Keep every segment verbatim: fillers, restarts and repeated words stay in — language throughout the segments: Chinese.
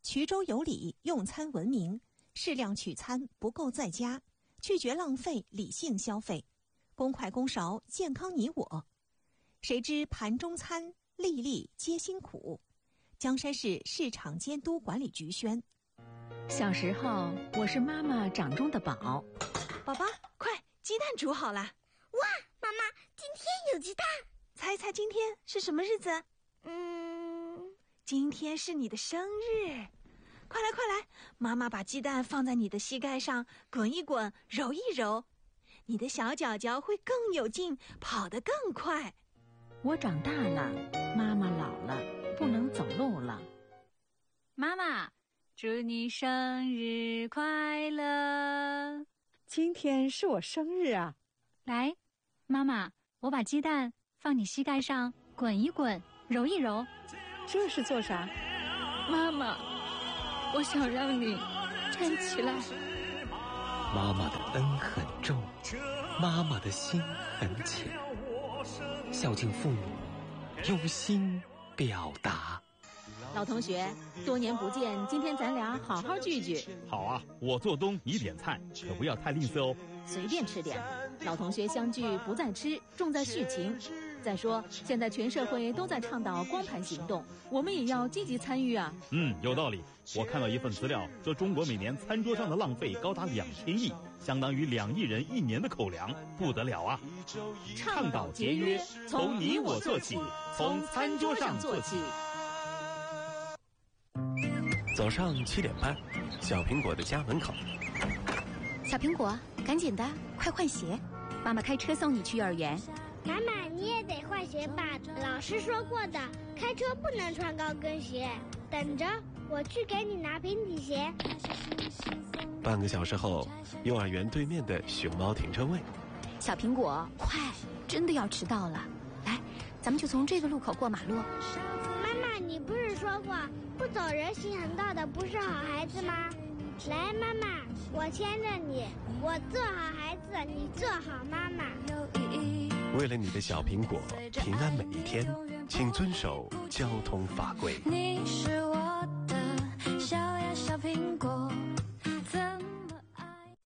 衢州有礼，用餐文明，适量取餐，不够在家，拒绝浪费，理性消费，公筷公勺，健康你我。谁知盘中餐，粒粒皆辛苦。江山市市场监督管理局宣。 小时候，我是妈妈掌中的宝。 宝宝，快，鸡蛋煮好了。 哇，妈妈，今天有鸡蛋。 猜猜今天是什么日子？ 嗯， 今天是你的生日。快来快来，妈妈把鸡蛋放在你的膝盖上，滚一滚，揉一揉，你的小脚脚会更有劲，跑得更快。 我长大了，妈妈老了，不能走路了。 妈妈，祝你生日快乐！ 今天是我生日啊！ 来，妈妈，我把鸡蛋放你膝盖上，滚一滚，揉一揉。 这是做啥？ 妈妈，我想让你站起来。 妈妈的恩很重，妈妈的心很浅，孝敬父母，用心表达。 老同学，多年不见，今天咱俩好好聚聚。 好啊，我做东，你点菜，可不要太吝啬哦。 随便吃点，老同学相聚不在吃，重在续情。再说，现在全社会都在倡导光盘行动，我们也要积极参与啊。 嗯，有道理。我看到一份资料，说中国每年餐桌上的浪费高达两千亿，相当于两亿人一年的口粮，不得了啊！ 倡导节约，从你我做起，从餐桌上做起。 早上七点半，小苹果的家门口。 小苹果，赶紧的，快换鞋，妈妈开车送你去幼儿园。 妈妈，你也得换鞋吧？老师说过的，开车不能穿高跟鞋。等着，我去给你拿平底鞋。 半个小时后，幼儿园对面的熊猫停车位。 小苹果，快，真的要迟到了。来，咱们就从这个路口过马路。 妈妈，你不是说过不走人行横道的不是好孩子吗？来，妈妈，我牵着你，我做好孩子，你做好妈妈。 为了你的小苹果平安每一天，请遵守交通法规。 你是我的小呀小苹果，怎么爱？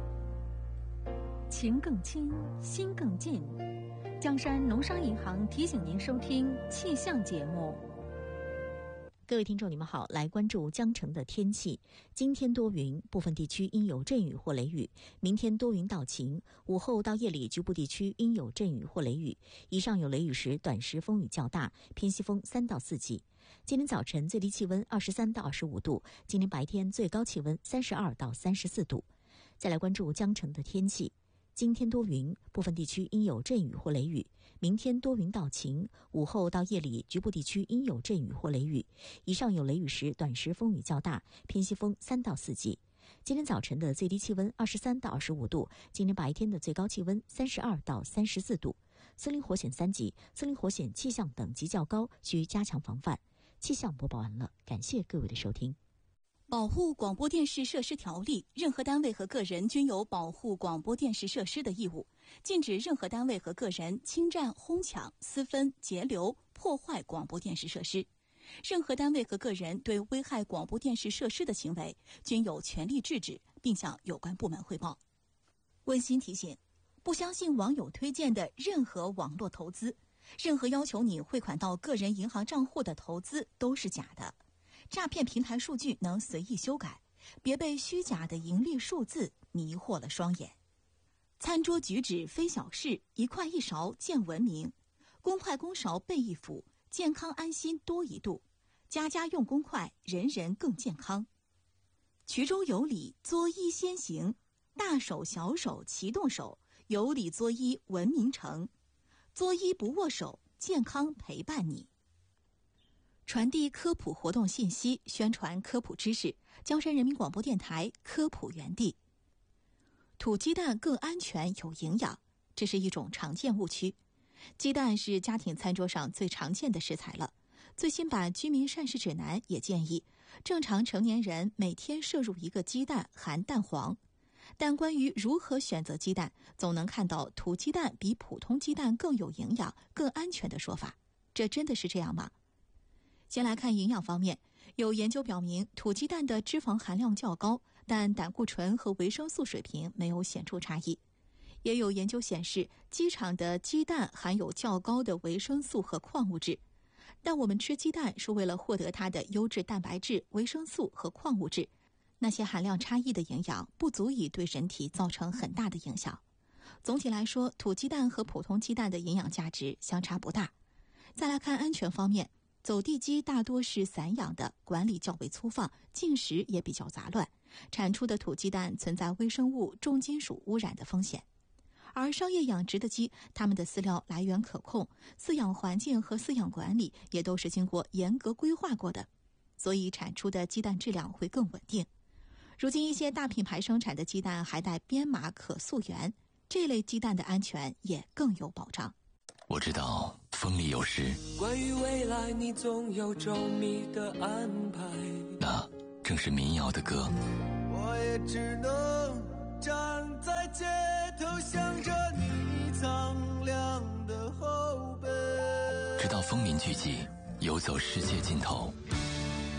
情更亲，心更近。江山农商银行提醒您收听气象节目。 各位听众，你们好，来关注江城的天气。今天多云，部分地区应有阵雨或雷雨。明天多云到晴，午后到夜里局部地区应有阵雨或雷雨。以上有雷雨时，短时风雨较大，偏西风三到四级。今天早晨最低气温二十三到二十五度，今天白天最高气温三十二到三十四度。再来关注江城的天气。今天多云，部分地区应有阵雨或雷雨。明天多云到晴，午后到夜里局部地区应有阵雨或雷雨。以上有雷雨时，短时风雨较大，偏西风三到四级。今天早晨的最低气温二十三到二十五度，今天白天的最高气温三十二到三十四度。森林火险三级，森林火险气象等级较高，需加强防范。气象播报完了，感谢各位的收听。 保护广播电视设施条例，任何单位和个人均有保护广播电视设施的义务，禁止任何单位和个人侵占、哄抢、私分、截留、破坏广播电视设施。任何单位和个人对危害广播电视设施的行为，均有权利制止，并向有关部门汇报。温馨提醒：不相信网友推荐的任何网络投资，任何要求你汇款到个人银行账户的投资都是假的。诈骗平台数据能随意修改，别被虚假的盈利数字迷惑了双眼。餐桌举止非小事，一筷一勺见文明。公筷公勺备一辅，健康安心多一度。家家用公筷，人人更健康。衢州有礼，作揖先行，大手小手齐动手，有礼作揖文明成。作揖不握手，健康陪伴你。传递科普活动信息，宣传科普知识。江山人民广播电台科普园地。土鸡蛋更安全有营养，这是一种常见误区。鸡蛋是家庭餐桌上最常见的食材了。最新版居民膳食指南也建议，正常成年人每天摄入一个鸡蛋含蛋黄。但关于如何选择鸡蛋，总能看到土鸡蛋比普通鸡蛋更有营养、更安全的说法。这真的是这样吗？先来看营养方面， 有研究表明，土鸡蛋的脂肪含量较高，但胆固醇和维生素水平没有显著差异。也有研究显示，鸡场的鸡蛋含有较高的维生素和矿物质，但我们吃鸡蛋是为了获得它的优质蛋白质、维生素和矿物质，那些含量差异的营养不足以对人体造成很大的影响。总体来说，土鸡蛋和普通鸡蛋的营养价值相差不大。再来看安全方面，走地鸡大多是散养的，管理较为粗放，进食也比较杂乱，产出的土鸡蛋存在微生物、重金属污染的风险。而商业养殖的鸡，它们的饲料来源可控，饲养环境和饲养管理也都是经过严格规划过的，所以产出的鸡蛋质量会更稳定。如今一些大品牌生产的鸡蛋还带编码可溯源，这类鸡蛋的安全也更有保障。 我知道风里有诗， 关于未来你总有周密的安排， 那正是民谣的歌。 我也只能站在街头想着你苍凉的后背， 直到风林聚集，游走世界尽头。